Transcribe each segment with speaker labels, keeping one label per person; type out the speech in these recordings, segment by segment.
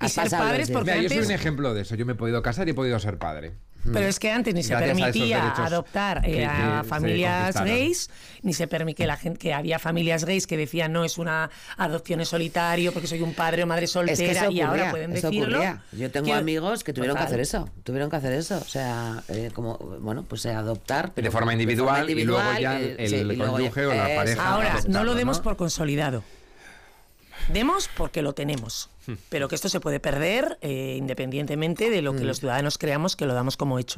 Speaker 1: Y ser padres, porque
Speaker 2: Mira, yo soy
Speaker 1: antes...
Speaker 2: un ejemplo de eso. Yo me he podido casar y he podido ser padre.
Speaker 1: Pero es que antes ni se
Speaker 2: Gracias a esos
Speaker 1: permitía
Speaker 2: derechos
Speaker 1: adoptar
Speaker 2: que
Speaker 1: a
Speaker 2: se
Speaker 1: familias
Speaker 2: conquistaron.
Speaker 1: gays, ni se permitía que había familias gays que decían no, es una adopción en solitario porque soy un padre o madre soltera,
Speaker 3: Es que eso
Speaker 1: y ahora
Speaker 3: ocurría,
Speaker 1: pueden
Speaker 3: eso
Speaker 1: decirlo.
Speaker 3: ocurría. Yo tengo amigos que tuvieron que hacer eso, o sea, como, bueno, pues adoptar, pero
Speaker 2: de forma individual, y luego ya el cónyuge o la pareja.
Speaker 1: Ahora, no lo demos
Speaker 2: ¿no?
Speaker 1: por consolidado. Demos porque lo tenemos, pero que esto se puede perder independientemente de lo que los ciudadanos creamos que lo damos como hecho.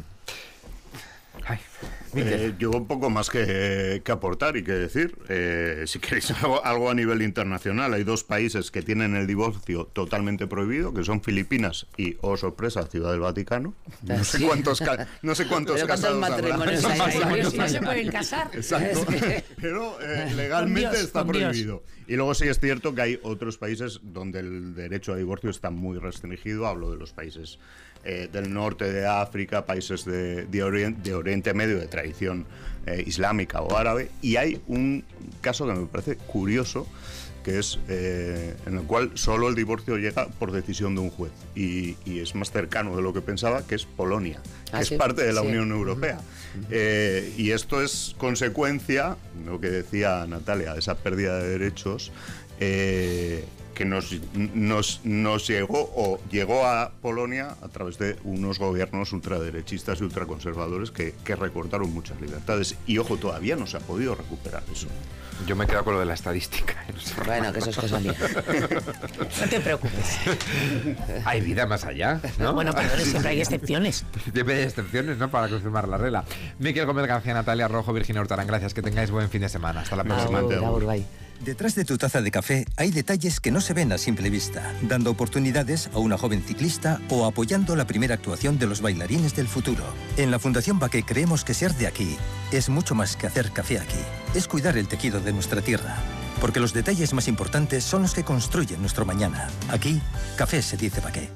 Speaker 2: Ay,
Speaker 4: yo un poco más que aportar y que decir. Si queréis algo a nivel internacional, hay 2 países que tienen el divorcio totalmente prohibido, que son Filipinas y, oh sorpresa, Ciudad del Vaticano. No sé cuántos casados
Speaker 3: matrimonios
Speaker 4: habrá.
Speaker 1: No se pueden casar.
Speaker 4: Exacto. Pero legalmente está prohibido. Y luego sí es cierto que hay otros países donde el derecho a divorcio está muy restringido. Hablo de los países del norte de África, países de Oriente Medio, de tradición islámica o árabe. Y hay un caso que me parece curioso, que es en el cual solo el divorcio llega por decisión de un juez. Y es más cercano de lo que pensaba, que es Polonia, que es parte de la Unión Europea. Y esto es consecuencia, lo que decía Natalia, de esa pérdida de derechos que nos llegó a Polonia a través de unos gobiernos ultraderechistas y ultraconservadores que recortaron muchas libertades. Y ojo, todavía no se ha podido recuperar eso.
Speaker 2: Yo me he quedado con lo de la estadística.
Speaker 3: Bueno, que eso es cosa mía.
Speaker 1: No te preocupes.
Speaker 2: Hay vida más allá, ¿no?
Speaker 1: Bueno, pero siempre hay excepciones.
Speaker 2: Siempre hay excepciones, ¿no? Para confirmar la regla. Miquel Gómez García, Natalia Rojo, Virginia Hurtarán, gracias. Que tengáis buen fin de semana. Hasta la próxima.
Speaker 5: Detrás de tu taza de café hay detalles que no se ven a simple vista, dando oportunidades a una joven ciclista o apoyando la primera actuación de los bailarines del futuro. En la Fundación Baqué creemos que ser de aquí es mucho más que hacer café aquí. Es cuidar el tejido de nuestra tierra, porque los detalles más importantes son los que construyen nuestro mañana. Aquí, café se dice Baqué.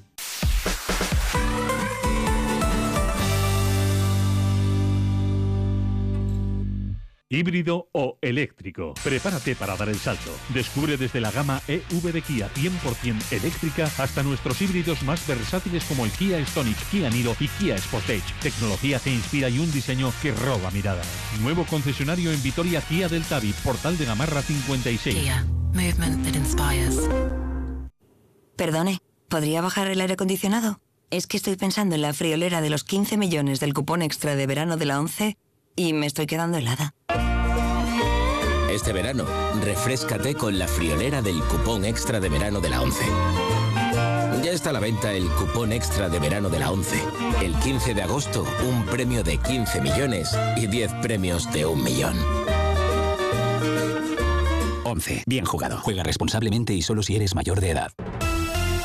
Speaker 6: Híbrido o eléctrico. Prepárate para dar el salto. Descubre desde la gama EV de Kia 100% eléctrica hasta nuestros híbridos más versátiles como el Kia Stonic, Kia Niro y Kia Sportage. Tecnología que inspira y un diseño que roba miradas. Nuevo concesionario en Vitoria, Kia del Tabi, Portal de Gamarra 56.
Speaker 7: Kia. Movement that inspires. Perdone, ¿podría bajar el aire acondicionado? Es que estoy pensando en la friolera de los 15 millones del cupón extra de verano de la 11 y me estoy quedando helada.
Speaker 8: Este verano, refréscate con la friolera del cupón extra de verano de la 11. Ya está a la venta el cupón extra de verano de la 11. El 15 de agosto, un premio de 15 millones y 10 premios de 1 millón.
Speaker 9: 11. Bien jugado. Juega responsablemente y solo si eres mayor de edad.